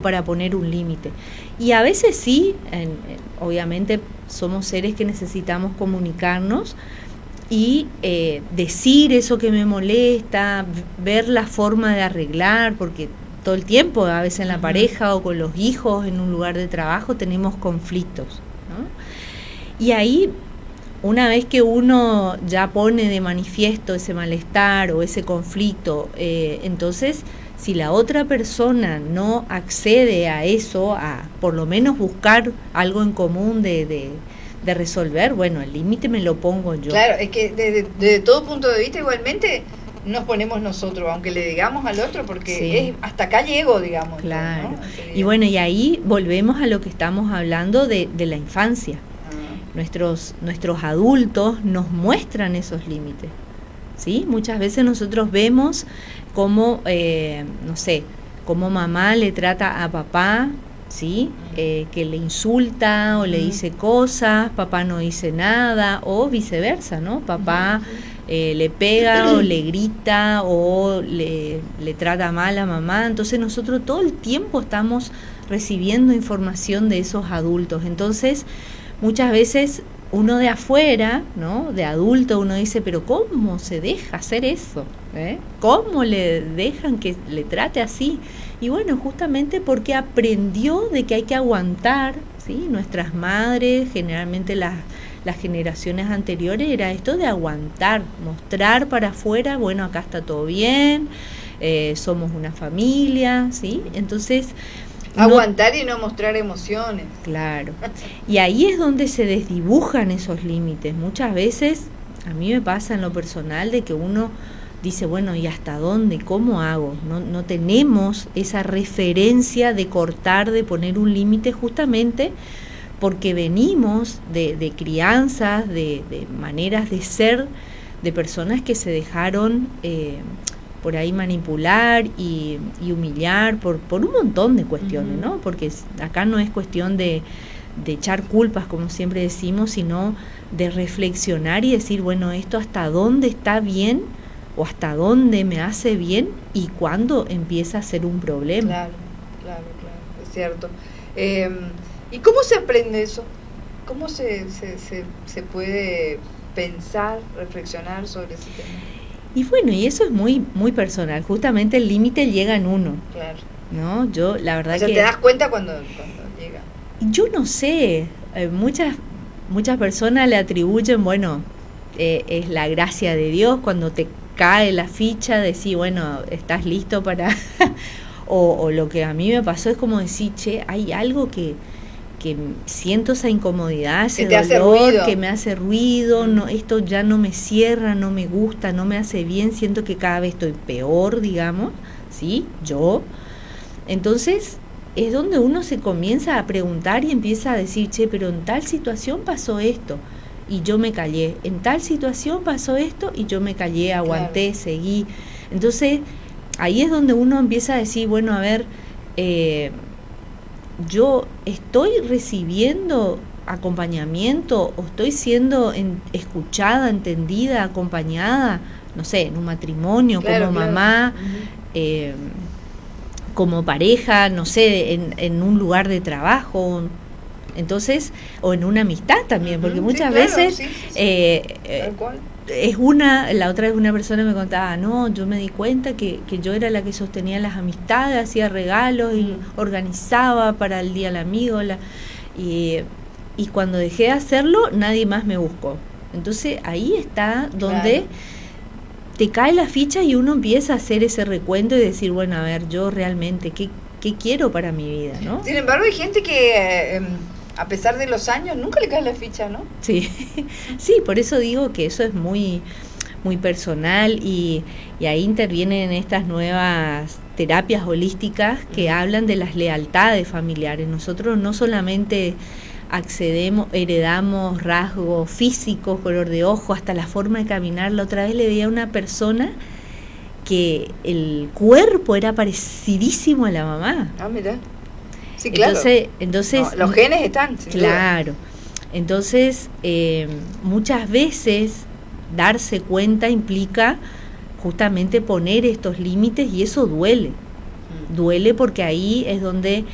para poner un límite. Y a veces sí, obviamente somos seres que necesitamos comunicarnos y decir eso que me molesta, ver la forma de arreglar, porque todo el tiempo, a veces en la pareja o con los hijos, en un lugar de trabajo, tenemos conflictos, ¿no? Y ahí, una vez que uno ya pone de manifiesto ese malestar o ese conflicto, entonces, si la otra persona no accede a eso, a por lo menos buscar algo en común de resolver, bueno, el límite me lo pongo yo. Claro, es que desde todo punto de vista igualmente nos ponemos nosotros, aunque le digamos al otro, porque Sí. es hasta acá llego, digamos. Claro. ¿No? Y bueno, y ahí volvemos a lo que estamos hablando de la infancia. Ah. Nuestros adultos nos muestran esos límites, ¿sí? Muchas veces nosotros vemos cómo, no sé, cómo mamá le trata a papá, ¿sí? Que le insulta o le dice cosas, papá no dice nada, o viceversa, ¿no? Papá le pega o le grita o le trata mal a mamá. Entonces nosotros todo el tiempo estamos recibiendo información de esos adultos. Entonces, muchas veces uno de afuera, ¿no? De adulto, uno dice, pero ¿cómo se deja hacer eso? ¿Cómo le dejan que le trate así? Y bueno, justamente porque aprendió de que hay que aguantar, ¿sí? Nuestras madres, generalmente las generaciones anteriores, era esto de aguantar, mostrar para afuera, bueno, acá está todo bien, somos una familia, ¿sí? Entonces, aguantar y no mostrar emociones. Claro. Y ahí es donde se desdibujan esos límites. Muchas veces, a mí me pasa en lo personal, de que uno dice, bueno, ¿y hasta dónde? ¿Cómo hago? No tenemos esa referencia de cortar, de poner un límite, justamente porque venimos de crianzas, de maneras de ser, de personas que se dejaron por ahí manipular y humillar por un montón de cuestiones, ¿no? Porque acá no es cuestión de echar culpas, como siempre decimos, sino de reflexionar y decir, bueno, esto hasta dónde está bien o hasta dónde me hace bien y cuándo empieza a ser un problema. Claro, es cierto. ¿Y cómo se aprende eso? ¿Cómo se puede pensar, reflexionar sobre ese tema? Y bueno, y eso es muy muy personal. Justamente el límite llega en uno. Claro. ¿No? Yo, la verdad, o sea, que te das cuenta cuando llega. Yo no sé. Muchas personas le atribuyen, bueno, es la gracia de Dios cuando te cae la ficha, decir, bueno, estás listo para... o lo que a mí me pasó es como decir, che, hay algo que siento esa incomodidad, ese dolor que me hace ruido, no, esto ya no me cierra, no me gusta, no me hace bien, siento que cada vez estoy peor, digamos, ¿sí? Yo. Entonces, es donde uno se comienza a preguntar y empieza a decir, che, pero en tal situación pasó esto y yo me callé, en tal situación pasó esto y yo me callé, aguanté, seguí. Entonces, ahí es donde uno empieza a decir, bueno, a ver, yo estoy recibiendo acompañamiento o estoy siendo escuchada, entendida, acompañada, no sé, en un matrimonio, como mamá, como pareja, no sé, en un lugar de trabajo, entonces, o en una amistad también, porque muchas veces la otra vez una persona me contaba, no, yo me di cuenta que yo era la que sostenía las amistades, hacía regalos y organizaba para el día del amigo, y cuando dejé de hacerlo, nadie más me buscó. Entonces ahí está donde te cae la ficha y uno empieza a hacer ese recuento y decir, bueno, a ver, yo realmente, ¿qué quiero para mi vida, ¿no? Sin embargo, hay gente que... a pesar de los años, nunca le cae la ficha, ¿no? Sí, sí, por eso digo que eso es muy, muy personal y ahí intervienen estas nuevas terapias holísticas que hablan de las lealtades familiares. Nosotros no solamente heredamos rasgos físicos, color de ojo, hasta la forma de caminar. La otra vez le veía a una persona que el cuerpo era parecidísimo a la mamá. Ah, mira. Sí, claro. Entonces no, los genes están, sin claro. duda. Entonces, muchas veces darse cuenta implica justamente poner estos límites y eso duele. Duele porque ahí es donde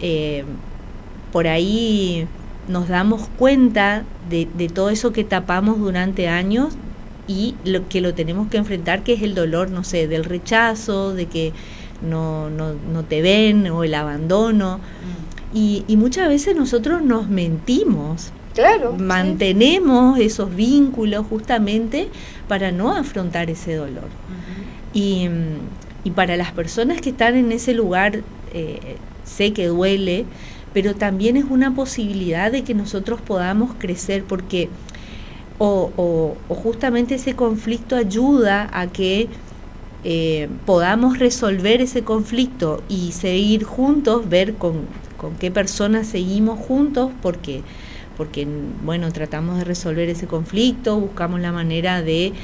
por ahí nos damos cuenta de todo eso que tapamos durante años y lo que lo tenemos que enfrentar, que es el dolor, no sé, del rechazo, de que no te ven, o el abandono. Y muchas veces nosotros nos mentimos. Claro. Mantenemos esos vínculos justamente para no afrontar ese dolor. Y para las personas que están en ese lugar, sé que duele, pero también es una posibilidad de que nosotros podamos crecer, porque o justamente ese conflicto ayuda a que podamos resolver ese conflicto y seguir juntos, ver con qué personas seguimos juntos, porque bueno, tratamos de resolver ese conflicto, buscamos la manera de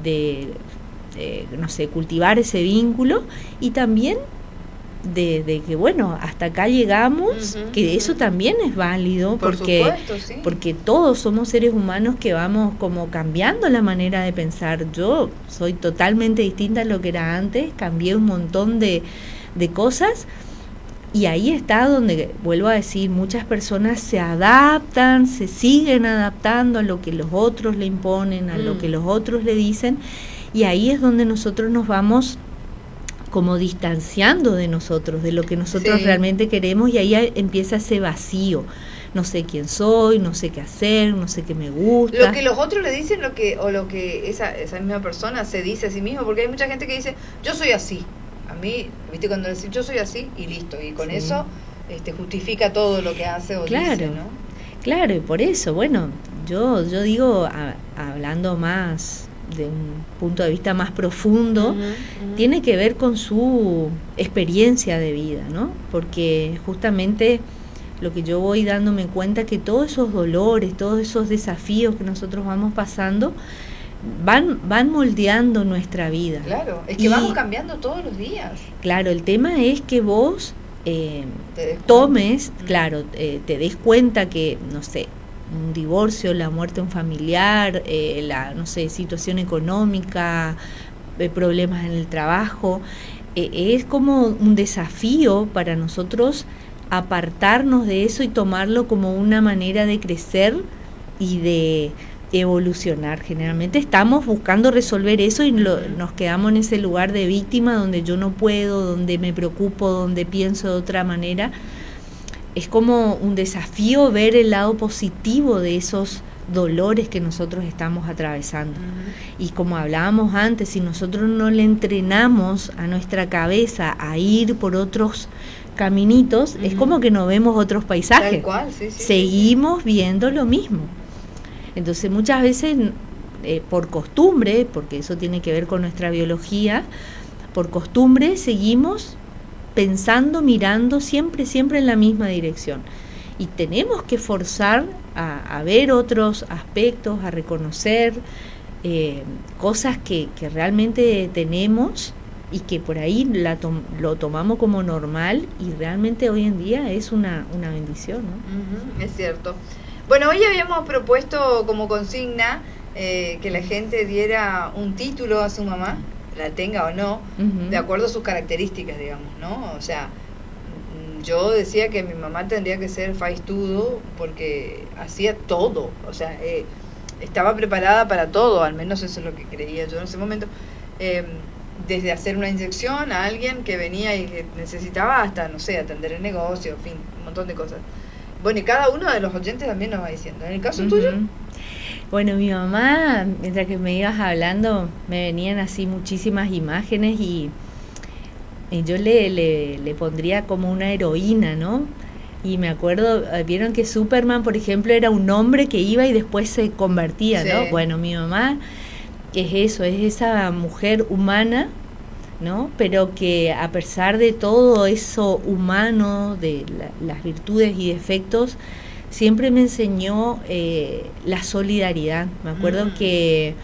no sé, cultivar ese vínculo, y también de que bueno, hasta acá llegamos, que eso también es válido, porque todos somos seres humanos que vamos como cambiando la manera de pensar. Yo soy totalmente distinta a lo que era antes, cambié un montón de cosas. Y ahí está donde, vuelvo a decir, muchas personas se adaptan, se siguen adaptando a lo que los otros le imponen, a lo que los otros le dicen, y ahí es donde nosotros nos vamos como distanciando de nosotros, de lo que nosotros realmente queremos, y ahí empieza ese vacío. No sé quién soy, no sé qué hacer, no sé qué me gusta. Lo que los otros le dicen, lo que esa misma persona se dice a sí misma, porque hay mucha gente que dice, yo soy así. A mí, viste, cuando decís yo soy así y listo, y con eso justifica todo lo que hace o dice, ¿no? Claro, y por eso, bueno, yo digo, hablando más de un punto de vista más profundo, tiene que ver con su experiencia de vida, ¿no? Porque justamente lo que yo voy dándome cuenta, que todos esos dolores, todos esos desafíos que nosotros vamos pasando, van moldeando nuestra vida. Claro, es que vamos cambiando todos los días. Claro, el tema es que vos tomes, te des cuenta que, no sé, un divorcio, la muerte de un familiar, la, no sé, situación económica, problemas en el trabajo, es como un desafío para nosotros apartarnos de eso y tomarlo como una manera de crecer y de evolucionar. Generalmente estamos buscando resolver eso y nos quedamos en ese lugar de víctima, donde yo no puedo, donde me preocupo, donde pienso de otra manera. Es como un desafío ver el lado positivo de esos dolores que nosotros estamos atravesando. Y como hablábamos antes, si nosotros no le entrenamos a nuestra cabeza a ir por otros caminitos, es como que no vemos otros paisajes. Tal cual, seguimos viendo lo mismo. Entonces muchas veces por costumbre, porque eso tiene que ver con nuestra biología, por costumbre seguimos pensando, mirando siempre en la misma dirección. Y tenemos que forzar a ver otros aspectos, a reconocer cosas que realmente tenemos y que por ahí lo tomamos como normal, y realmente hoy en día es una bendición, ¿no? Es cierto. Bueno, hoy habíamos propuesto como consigna que la gente diera un título a su mamá, la tenga o no, de acuerdo a sus características, digamos, ¿no? O sea, yo decía que mi mamá tendría que ser faistudo porque hacía todo, o sea, estaba preparada para todo, al menos eso es lo que creía yo en ese momento. Desde hacer una inyección a alguien que venía y que necesitaba, hasta, no sé, atender el negocio, en fin, un montón de cosas. Bueno, y cada uno de los oyentes también nos va diciendo. ¿En el caso tuyo? Bueno, mi mamá, mientras que me ibas hablando, me venían así muchísimas imágenes, y yo le pondría como una heroína, ¿no? Y me acuerdo, vieron que Superman, por ejemplo, era un hombre que iba y después se convertía, ¿no? Bueno, mi mamá es eso, es esa mujer humana, ¿no? Pero que a pesar de todo eso humano, de las virtudes y defectos, siempre me enseñó la solidaridad. Me acuerdo que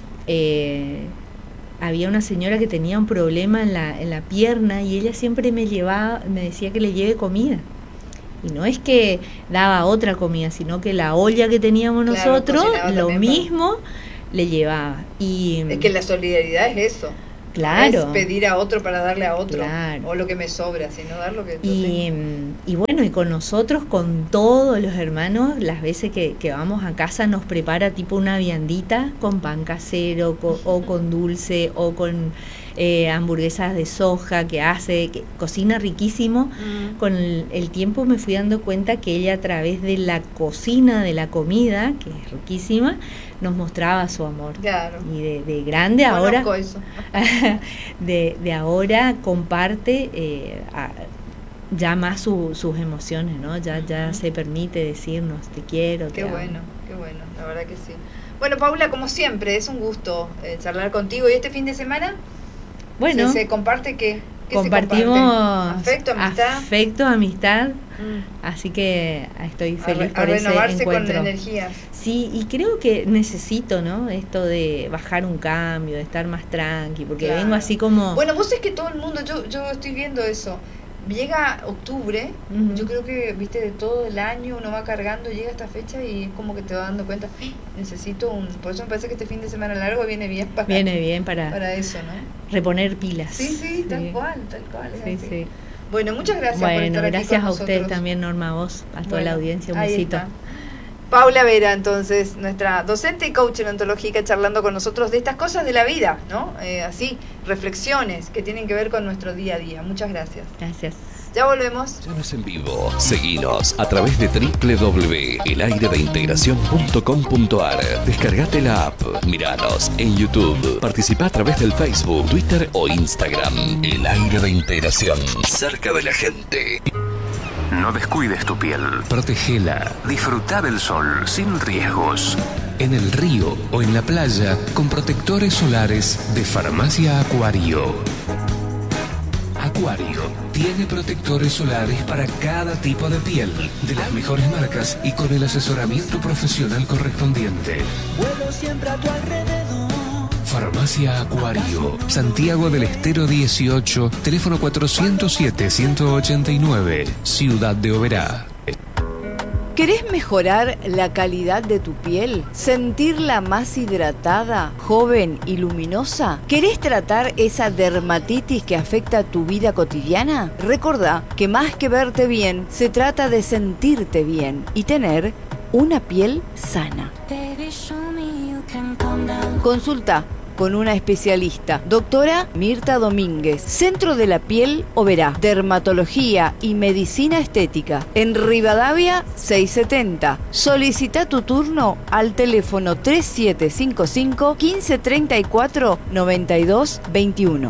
había una señora que tenía un problema en la pierna, y ella siempre me decía que le lleve comida. Y no es que daba otra comida, sino que la olla que teníamos nosotros, lo mismo le llevaba. Y es que la solidaridad es eso. Claro. No es pedir a otro para darle a otro, o lo que me sobra, sino dar lo que tú tengas. Y bueno, bueno, y con nosotros, con todos los hermanos, las veces que vamos a casa nos prepara tipo una viandita con pan casero o con dulce o con hamburguesas de soja que hace, que cocina riquísimo. Con el tiempo me fui dando cuenta que ella, a través de la cocina, de la comida, que es riquísima, nos mostraba su amor. Claro. Y de grande ahora, eso. de ahora comparte ya más sus emociones, ¿no? Ya se permite decirnos te quiero, Qué te amo. bueno, la verdad que sí. Bueno, Paula, como siempre, es un gusto charlar contigo. ¿Y este fin de semana? Bueno, ¿Se comparte qué? Compartimos afecto, amistad, así que estoy feliz por ese renovarse encuentro. con energías. Sí, y creo que necesito, ¿no? Esto de bajar un cambio, de estar más tranqui, porque vengo así como... Bueno, vos es que todo el mundo, yo estoy viendo eso. Llega octubre, yo creo que, viste, de todo el año uno va cargando, llega esta fecha y es como que te va dando cuenta, necesito por eso me parece que este fin de semana largo viene bien para eso, ¿no? Reponer pilas. Sí, tal cual. Sí. Bueno, muchas gracias por estar aquí con nosotros. Gracias a usted también, Norma, a vos, a toda la audiencia, un besito. Paula Vera, entonces, nuestra docente y coach en ontológica, charlando con nosotros de estas cosas de la vida, ¿no? Así, reflexiones que tienen que ver con nuestro día a día. Muchas gracias. Gracias. Ya volvemos. Ya no es en vivo. Seguinos a través de www.elayredeintegracion.com.ar. Descargate la app. Míranos en YouTube. Participá a través del Facebook, Twitter o Instagram. El Aire de Integración. Cerca de la gente. No descuides tu piel. Protégela. Disfruta del sol sin riesgos. En el río o en la playa con protectores solares de Farmacia Acuario. Acuario tiene protectores solares para cada tipo de piel, de las mejores marcas y con el asesoramiento profesional correspondiente. Vuelo siempre a tu alrededor. Farmacia Acuario, Santiago del Estero 18, teléfono 407-189, Ciudad de Oberá. ¿Querés mejorar la calidad de tu piel? ¿Sentirla más hidratada, joven y luminosa? ¿Querés tratar esa dermatitis que afecta tu vida cotidiana? Recordá que más que verte bien, se trata de sentirte bien y tener una piel sana. Consulta con una especialista, doctora Mirta Domínguez, Centro de la Piel Oberá, Dermatología y Medicina Estética, en Rivadavia 670. Solicita tu turno al teléfono 3755 1534 9221.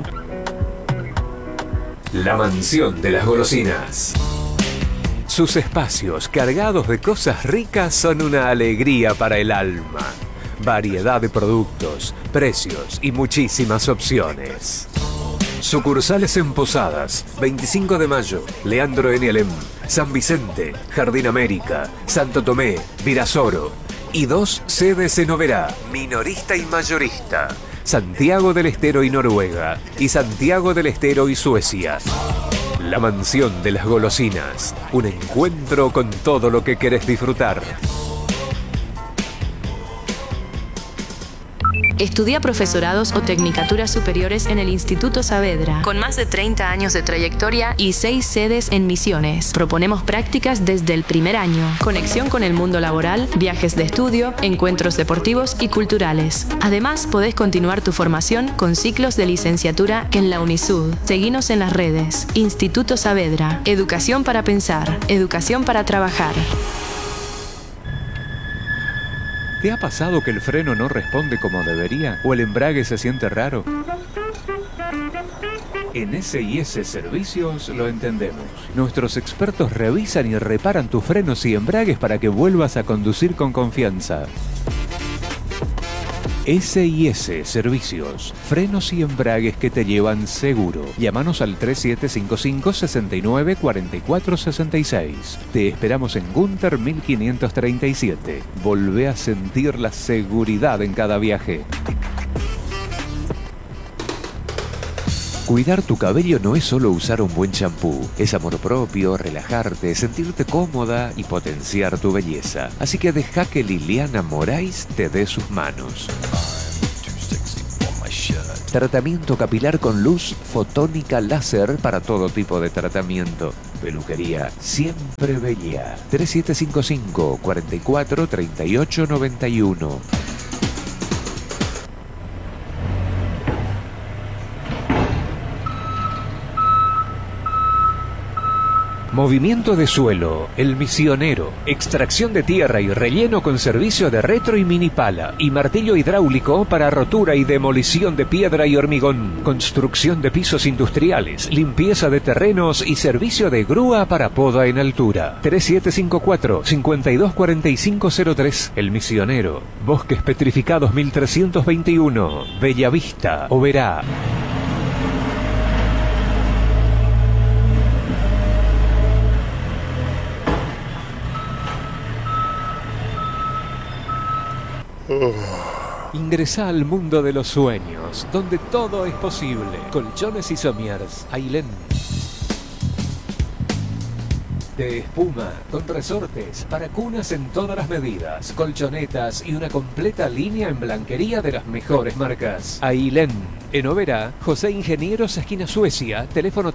La mansión de las golosinas. Sus espacios cargados de cosas ricas son una alegría para el alma. Variedad de productos, precios y muchísimas opciones. Sucursales en Posadas, 25 de Mayo, Leandro N. Alem, San Vicente, Jardín América, Santo Tomé, Virasoro. Y 2 sedes en Oberá, minorista y mayorista, Santiago del Estero y Noruega, y Santiago del Estero y Suecia. La mansión de las golosinas, un encuentro con todo lo que querés disfrutar. Estudia profesorados o tecnicaturas superiores en el Instituto Saavedra, con más de 30 años de trayectoria y 6 sedes en Misiones. Proponemos prácticas desde el primer año, conexión con el mundo laboral, viajes de estudio, encuentros deportivos y culturales. Además, podés continuar tu formación con ciclos de licenciatura en la UNISUD. Seguinos en las redes. Instituto Saavedra. Educación para pensar. Educación para trabajar. ¿Te ha pasado que el freno no responde como debería o el embrague se siente raro? En S&S Servicios lo entendemos. Nuestros expertos revisan y reparan tus frenos y embragues para que vuelvas a conducir con confianza. S&S Servicios, frenos y embragues que te llevan seguro. Llámanos al 3755 69 44 66. Te esperamos en Gunter 1537. Volvé a sentir la seguridad en cada viaje. Cuidar tu cabello no es solo usar un buen champú, es amor propio, relajarte, sentirte cómoda y potenciar tu belleza. Así que deja que Liliana Moraes te dé sus manos. Tratamiento capilar con luz fotónica láser para todo tipo de tratamiento. Peluquería Siempre Bella. 3755 44 38 91. Movimiento de suelo, El Misionero, extracción de tierra y relleno con servicio de retro y mini pala y martillo hidráulico para rotura y demolición de piedra y hormigón, construcción de pisos industriales, limpieza de terrenos y servicio de grúa para poda en altura. 3754-524503, El Misionero, Bosques Petrificados 1321, Bellavista, Oberá. Ingresa al mundo de los sueños, donde todo es posible. Colchones y Somiers, Ailén. De espuma, con resortes, para cunas en todas las medidas, colchonetas y una completa línea en blanquería de las mejores marcas. Ailén. En Oberá, José Ingenieros, esquina Suecia, teléfono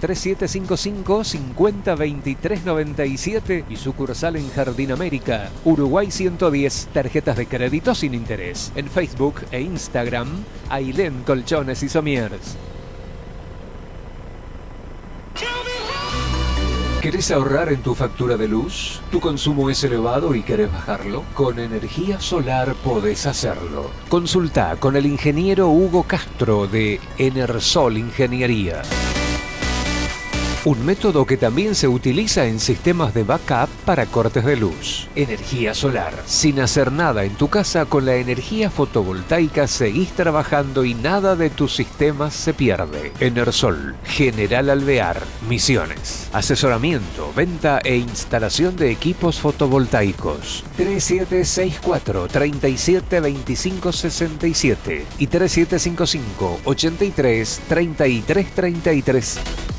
3755-502397 y sucursal en Jardín América, Uruguay 110, tarjetas de crédito sin interés. En Facebook e Instagram, Ailén Colchones y Somiers. ¿Querés ahorrar en tu factura de luz? ¿Tu consumo es elevado y querés bajarlo? Con energía solar podés hacerlo. Consulta con el ingeniero Hugo Castro de Enersol Ingeniería. Un método que también se utiliza en sistemas de backup para cortes de luz. Energía solar. Sin hacer nada en tu casa, con la energía fotovoltaica seguís trabajando y nada de tus sistemas se pierde. Enersol, General Alvear, Misiones. Asesoramiento, venta e instalación de equipos fotovoltaicos. 3764-372567 y 3755-83-3333.